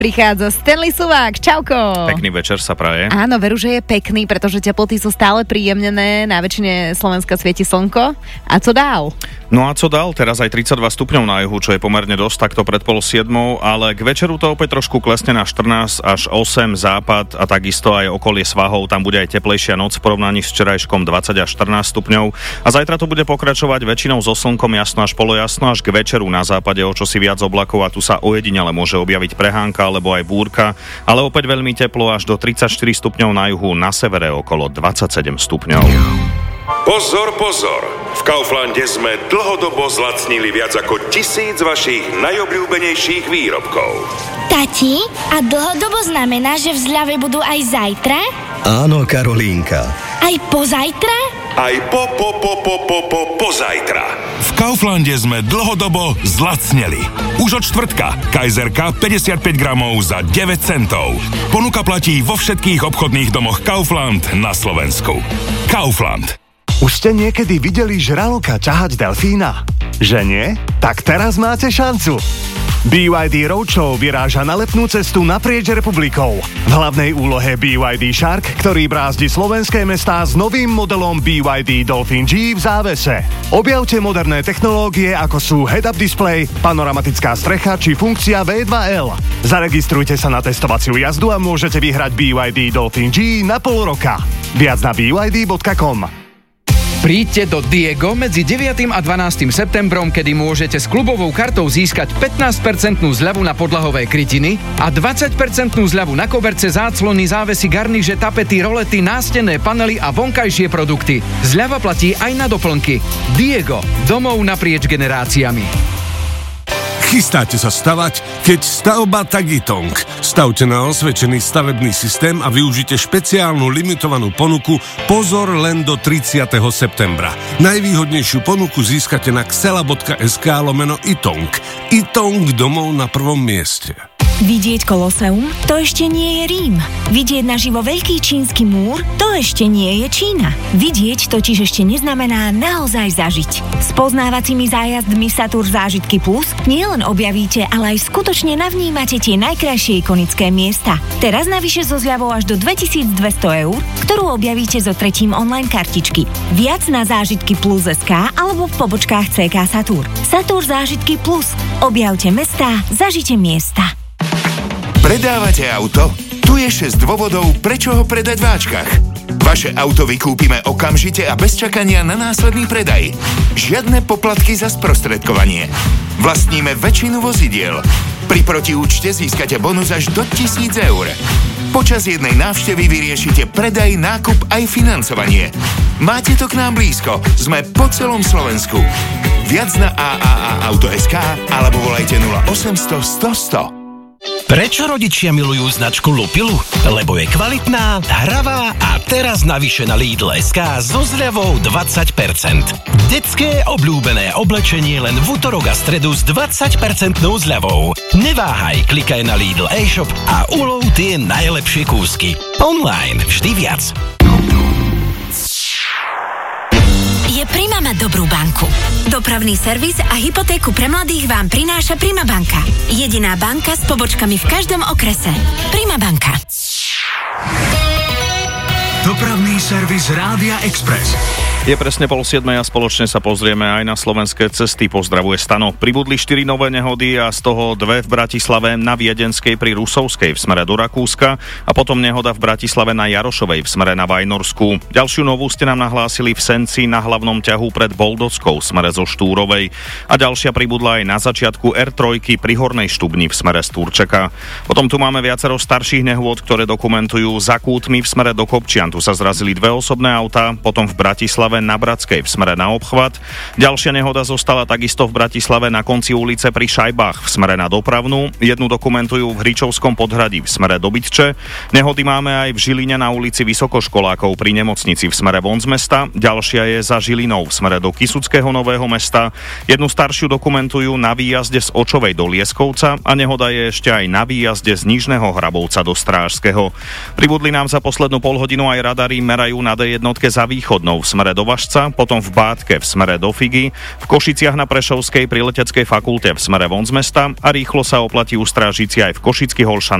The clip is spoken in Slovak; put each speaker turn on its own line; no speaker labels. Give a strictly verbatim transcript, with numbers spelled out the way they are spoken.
Prichádza Stanley Suvák, čauko.
Pekný večer sa praje.
Áno, veru, že je pekný, pretože teploty sú stále príjemnené, na väčšine Slovenska svieti slnko. A co dál?
No a co dál? Teraz aj tridsaťdva stupňov na juhu, čo je pomerne dosť, takto pred pol siedmou, ale k večeru to opäť trošku klesne na štrnásť až osem západ a takisto aj okolie svahov, tam bude aj teplejšia noc v porovnaní s včerajškom dvadsať až štrnásť stupňov. A zajtra to bude pokračovať väčšinou so slnkom, jasno až polojasno, až k večeru na západe o čosi viac oblakov a tu sa ojedinele môže objaviť prehánka alebo aj búrka, ale opäť veľmi teplo až do tridsaťštyri stupňov na juhu, na severe okolo dvadsaťsedem stupňov.
Pozor, pozor! V Kauflande sme dlhodobo zlacnili viac ako tisíc vašich najobľúbenejších výrobkov.
Tati, a dlhodobo znamená, že v zľave budú aj zajtra?
Áno, Karolínka.
Aj pozajtra?
Aj po, po, po, po, po, po, pozajtra.
V Kauflande sme dlhodobo zlacneli. Už od štvrtka. Kajzerka päťdesiatpäť gramov za deväť centov. Ponuka platí vo všetkých obchodných domoch Kaufland na Slovensku. Kaufland.
Už ste niekedy videli žraloka ťahať delfína? Že nie? Tak teraz máte šancu. bé vaj dé Roadshow vyráža na letnú cestu naprieč republikou. V hlavnej úlohe bé vaj dé Shark, ktorý brázdi slovenské mestá s novým modelom bé vaj dé Dolphin G v závese. Objavte moderné technológie, ako sú head-up display, panoramatická strecha či funkcia vé dva el. Zaregistrujte sa na testovaciu jazdu a môžete vyhrať bé vaj dé Dolphin G na pol roka. Viac na bé vaj dé bodka com.
Príďte do Diego medzi deviatym a dvanástym septembrom, kedy môžete s klubovou kartou získať pätnásť percent zľavu na podlahové krytiny a dvadsať percent zľavu na koberce, záclony, závesy, garniže, tapety, rolety, nástenné panely a vonkajšie produkty. Zľava platí aj na doplnky. Diego, domov naprieč generáciami.
Chystáte sa stavať? Keď stavba Tagitong. Stavte na osvedčený stavebný systém a využite špeciálnu limitovanú ponuku Pozor len do tridsiateho septembra. Najvýhodnejšiu ponuku získate na xela.sk lomeno itong. Itong, domov na prvom mieste.
Vidieť Koloseum? To ešte nie je Rím. Vidieť naživo veľký čínsky múr? To ešte nie je Čína. Vidieť totiž ešte neznamená naozaj zažiť. S poznávacími zájazdmi Satur Zážitky Plus nielen objavíte, ale aj skutočne navnímate tie najkrajšie ikonické miesta. Teraz navyše so zľavou až do dvetisícdvesto eur, ktorú objavíte so tretím online kartičky. Viac na zážitky plus bodka es ká alebo v pobočkách cé ká Satur. Satur Zážitky Plus. Objavte mestá, zažite miesta.
Predávate auto? Tu je šesť dôvodov, prečo ho predať v Ačkach. Vaše auto vykúpime okamžite a bez čakania na následný predaj. Žiadne poplatky za sprostredkovanie. Vlastníme väčšinu vozidiel. Pri protiúčte získate bonus až do tisíc eur. Počas jednej návštevy vyriešite predaj, nákup aj financovanie. Máte to k nám blízko. Sme po celom Slovensku. Viac na á á á auto bodka es ká alebo volajte nula osemsto sto sto.
Prečo rodičia milujú značku Lupilu? Lebo je kvalitná, hravá a teraz navyše na Lidl bodka es ká so zľavou dvadsať percent. Detské obľúbené oblečenie len v utorok a stredu s dvadsať percent zľavou. Neváhaj, klikaj na Lidl e-shop a ulov tie najlepšie kúsky. Online vždy viac.
Je Prima mať dobrú banku. Dopravný servis a hypotéku pre mladých vám prináša Prima banka. Jediná banka s pobočkami v každom okrese. Prima banka.
Dopravný servis Rádia Express.
Je presne pol siedmej a spoločne sa pozrieme aj na slovenské cesty. Pozdravuje Stano. Pribudli štyri nové nehody a z toho dve v Bratislave na Viedenskej pri Rusovskej v smere do Rakúska a potom nehoda v Bratislave na Jarošovej v smere na Vajnorsku. Ďalšiu novú ste nám nahlásili v Senci na hlavnom ťahu pred Boldockou v smere zo Štúrovej a ďalšia pribudla aj na začiatku er tri pri Hornej Štubni v smere z Turčeka. Potom tu máme viacero starších nehôd, ktoré dokumentujú za Kútmi v smere do Kopčian. Tu sa zrazili dve osobné autá, potom v Bratislave na Bratskej v smere na obchvat. Ďalšia nehoda zostala takisto v Bratislave na konci ulice pri Šajbách v smere na Dopravnú. Jednu dokumentujú v Hričovskom podhradí v smere do Bytče. Nehody máme aj v Žiline na ulici Vysokoškolákov pri nemocnici v smere von z mesta. Ďalšia je za Žilinou v smere do Kysuckého Nového Mesta. Jednu staršiu dokumentujú na výjazde z Očovej do Lieskovca a nehoda je ešte aj na výjazde z Nižného Hrabovca do Strážskeho. Pribudli nám za poslednú polhodinu aj radary, merajú na dé jednotke za Východnou v smere do do Vašca, potom v Bátke v smere do Figy, v Košiciach na Prešovskej pri Leteckej fakulte v smere von z mesta a rýchlo sa oplatí ustrážiť si aj v Košických Olšanách